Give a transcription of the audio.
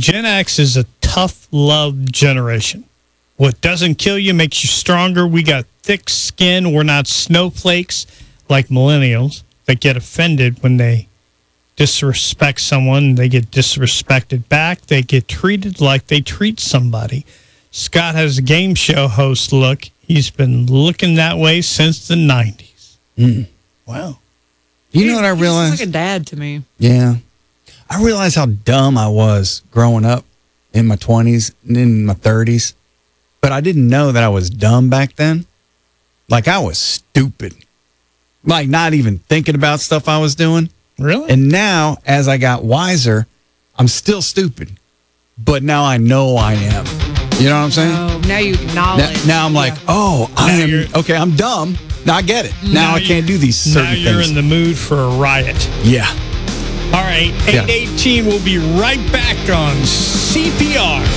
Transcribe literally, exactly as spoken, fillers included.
Gen X is a tough love generation. What doesn't kill you makes you stronger. We got thick skin. We're not snowflakes like millennials that get offended when they disrespect someone. They get disrespected back. They get treated like they treat somebody. Scott has a game show host look. He's been looking that way since the nineties. Mm. Wow. You know what I realized? He's like a dad to me. Yeah. I realized how dumb I was growing up in my twenties and in my thirties. But I didn't know that I was dumb back then. Like, I was stupid. Like, not even thinking about stuff I was doing. Really? And now, as I got wiser, I'm still stupid. But now I know I am. You know what I'm saying? Oh, now you acknowledge. Now, now I'm like, Yeah. oh, I Now am, you're- okay, I'm dumb. Now I get it. Now, Now I you- can't do these certain Now you're things. in the mood for a riot. Yeah. All right, Yeah. eight eighteen. We'll be right back on C P